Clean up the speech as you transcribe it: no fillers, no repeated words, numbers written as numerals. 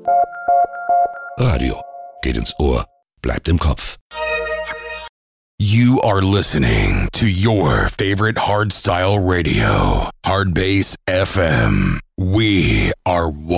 Radio geht ins Ohr, bleibt im Kopf. You are listening to your favorite hardstyle radio, Hardbass FM. We are one.